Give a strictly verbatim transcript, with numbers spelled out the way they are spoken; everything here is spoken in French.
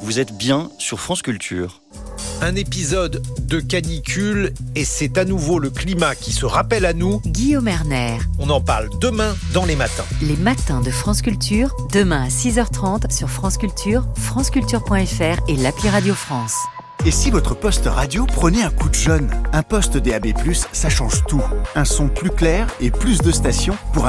vous êtes bien sur France Culture. Un épisode de canicule et c'est à nouveau le climat qui se rappelle à nous. Guillaume Erner. On en parle demain dans les matins. Les matins de France Culture, demain à six heures trente sur France Culture, franceculture point f r et l'appli Radio France. Et si votre poste radio prenait un coup de jeune ? Un poste D A B plus, ça change tout. Un son plus clair et plus de stations pour un